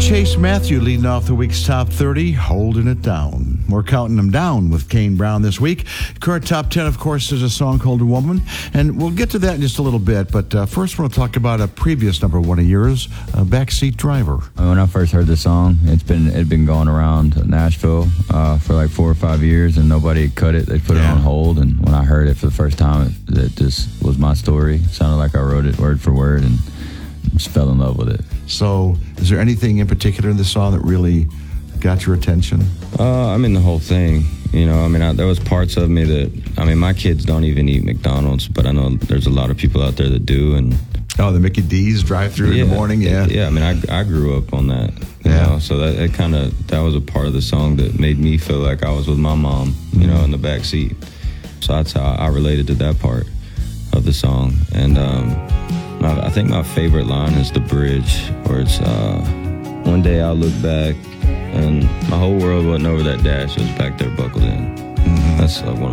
Chase Matthew leading off the week's top 30, holding it down. We're counting them down with Kane Brown this week. Current top 10, of course, is a song called Woman, and we'll get to that in just a little bit. But first, we'll talk about a previous number one of yours, Backseat Driver. When I first heard the song, it'd been going around Nashville for like 4 or 5 years, and nobody cut it. They put it on hold, and when I heard it for the first time, it just was my story. It sounded like I wrote it word for word, and just fell in love with it. So, is there anything in particular in the song that really got your attention? The whole thing. There was parts of me that, my kids don't even eat McDonald's, but I know there's a lot of people out there that do. And the Mickey D's drive-through in the morning, yeah. I grew up on that, you know, so that was a part of the song that made me feel like I was with my mom, in the back seat. So that's how I related to that part of the song. And I think my favorite line is the bridge, where it's, one day I'll look back and my whole world wasn't over that dash, it was back there buckled in. That's one